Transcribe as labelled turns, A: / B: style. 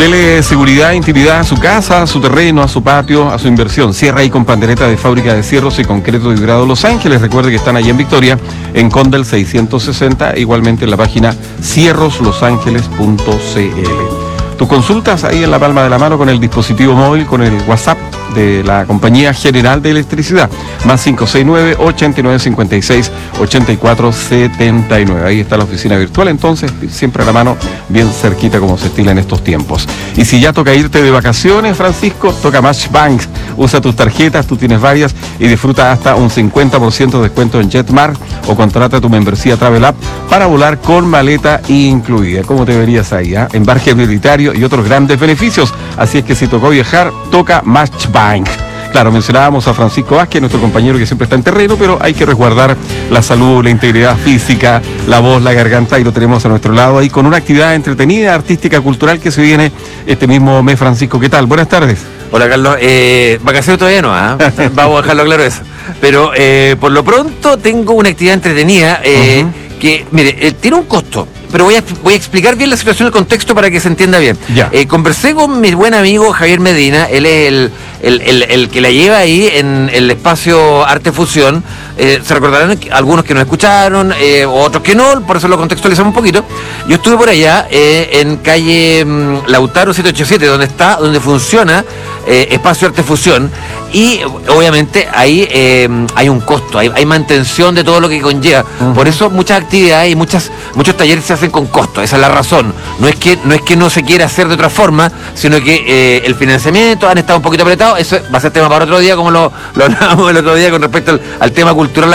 A: Dele seguridad e intimidad a su casa, a su terreno, a su patio, a su inversión. Cierra ahí con pandereta de fábrica de cierros y concreto de grado Los Ángeles. Recuerde que están allí en Victoria, en Condel 660, igualmente en la página cierroslosangeles.cl. Tus consultas ahí en la palma de la mano con el dispositivo móvil, con el WhatsApp de la Compañía General de Electricidad, más 569-8956-8479. Ahí está la oficina virtual, entonces, siempre a la mano, bien cerquita como se estila en estos tiempos. Y si ya toca irte de vacaciones, Francisco, toca Matchbank. Usa tus tarjetas, tú tienes varias, y disfruta hasta un 50% de descuento en JetMar, o contrata tu membresía Travel App para volar con maleta incluida. ¿Cómo te verías ahí? Embarque prioritario y otros grandes beneficios. Así es que si tocó viajar, toca Matchbank. Claro, mencionábamos a Francisco Vázquez, nuestro compañero que siempre está en terreno, pero hay que resguardar la salud, la integridad física, la voz, la garganta, y lo tenemos a nuestro lado ahí con una actividad entretenida, artística, cultural que se viene este mismo mes. Francisco, ¿qué tal? Buenas tardes.
B: Hola, Carlos. Vacaciones todavía no, vamos a dejarlo claro eso. Pero por lo pronto tengo una actividad entretenida que, mire, tiene un costo. Pero voy a explicar bien la situación, el contexto para que se entienda bien. Conversé con mi buen amigo Javier Medina, él es el que la lleva ahí en el espacio Arte Fusión. Se recordarán algunos que no escucharon, otros que no, por eso lo contextualizamos un poquito. Yo estuve por allá en calle Lautaro 787, donde funciona Espacio Arte Fusión, y obviamente ahí hay un costo, hay mantención de todo lo que conlleva. Por eso muchas actividades y muchos talleres se hacen con costo. Esa es la razón. No es que no se quiera hacer de otra forma, sino que el financiamiento han estado un poquito apretados. Eso va a ser tema para otro día, como lo hablábamos el otro día con respecto al tema cultural